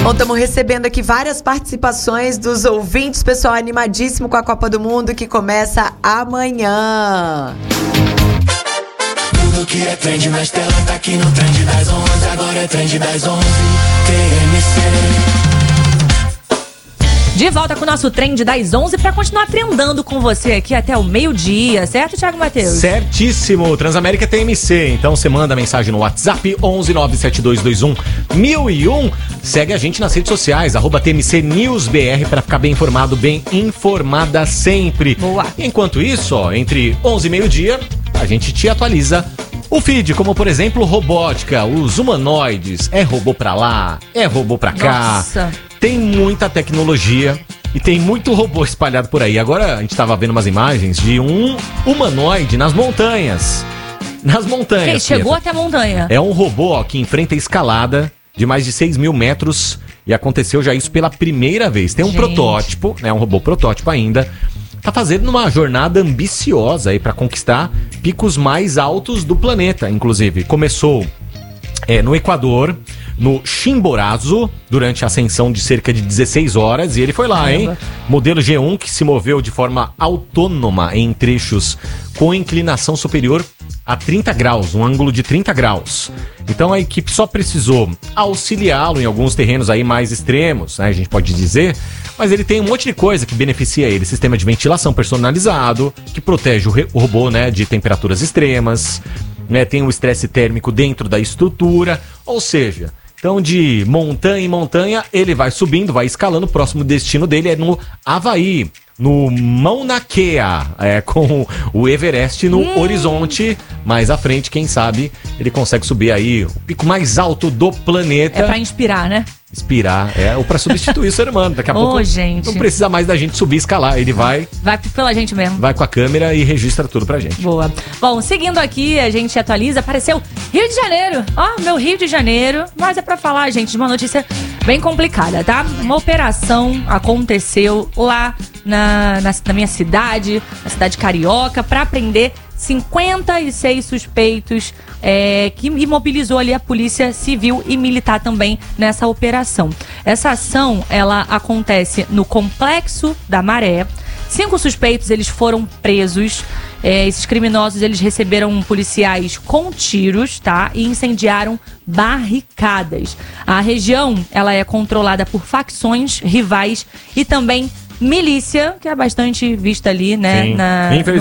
Bom, estamos recebendo aqui várias participações dos ouvintes, pessoal animadíssimo com a Copa do Mundo que começa amanhã. Tudo que é trend na tela tá aqui no Trend das 11, agora é Trend das 11, TMC. De volta com o nosso Trend das 11 para continuar trendando com você aqui até o meio-dia, certo, Thiago Matheus? Certíssimo, Transamérica TMC. Então você manda mensagem no WhatsApp 11972211001. Segue a gente nas redes sociais, @TMC News BR, para ficar bem informado, bem informada sempre. Boa. Enquanto isso, ó, entre 11 e meio-dia, a gente te atualiza o feed, como por exemplo, robótica, os humanoides, é robô pra lá, é robô pra cá. Nossa. Tem muita tecnologia e tem muito robô espalhado por aí. Agora a gente tava vendo umas imagens de um humanoide nas montanhas. Nas montanhas. Ele chegou até a montanha. É um robô, ó, que enfrenta a escalada de mais de 6.000 metros e aconteceu já isso pela primeira vez. Tem um protótipo, né, um robô protótipo ainda. Tá fazendo uma jornada ambiciosa aí para conquistar picos mais altos do planeta, inclusive. Começou no Equador, no Chimborazo, durante a ascensão de cerca de 16 horas, e ele foi lá, hein? Modelo G1 que se moveu de forma autônoma em trechos com inclinação superior a 30 graus, um ângulo de 30 graus. Então a equipe só precisou auxiliá-lo em alguns terrenos aí mais extremos, né, a gente pode dizer, mas ele tem um monte de coisa que beneficia ele. Sistema de ventilação personalizado, que protege o robô, né, de temperaturas extremas, né, tem o estresse térmico dentro da estrutura, ou seja, então de montanha em montanha ele vai subindo, vai escalando. O próximo destino dele é no Havaí, no Mauna Kea, com o Everest no horizonte. Mais à frente, quem sabe, ele consegue subir aí o pico mais alto do planeta. É pra inspirar, né? Inspirar, ou pra substituir o ser humano. Daqui a pouco gente. Não precisa mais da gente subir e escalar. Ele vai pela gente mesmo. Vai com a câmera e registra tudo pra gente. Boa. Bom, seguindo aqui, a gente atualiza. Apareceu Rio de Janeiro. Ó, meu Rio de Janeiro. Mas é pra falar, gente, de uma notícia bem complicada, tá? Uma operação aconteceu lá na minha cidade, na cidade carioca, pra prender 56 suspeitos, que imobilizou ali a polícia civil e militar também nessa operação. Essa ação, ela acontece no Complexo da Maré. 5 suspeitos, eles foram presos. Esses criminosos, eles receberam policiais com tiros, tá? E incendiaram barricadas. A região, ela é controlada por facções rivais e também milícia, que é bastante vista ali, né, Sim. no